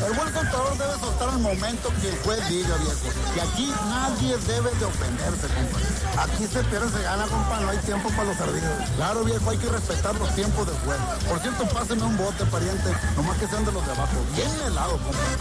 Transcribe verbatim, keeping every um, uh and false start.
El buen soltador debe soltar al momento que el juez diga, viejo. Y aquí nadie debe de ofenderse, compa. Aquí se pierde, se gana, compa, no hay tiempo para los ardidos. Claro, viejo, hay que respetar los tiempos del juez. Por cierto, pásenme un bote, pariente, nomás que sean de los de abajo. Bien helado, compa.